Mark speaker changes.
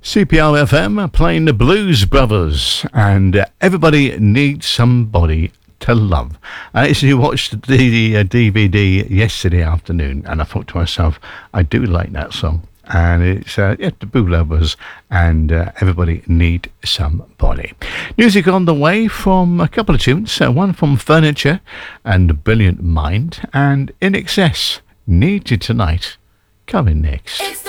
Speaker 1: CPR FM playing the Blues Brothers and Everybody Needs Somebody to Love. I actually watched the DVD yesterday afternoon and I thought to myself, I do like that song. And it's the Blues Brothers and Everybody Need Somebody. Music on the way from a couple of tunes, one from Furniture and Brilliant Mind, and In Excess, Need You Tonight, coming next.